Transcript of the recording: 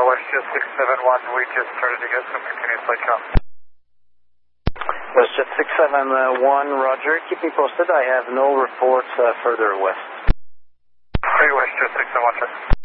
WestJet 671, we just started to get some continuous flight count. WestJet 671, roger. Keep me posted. I have no reports further west. Hey, WestJet 671, sir.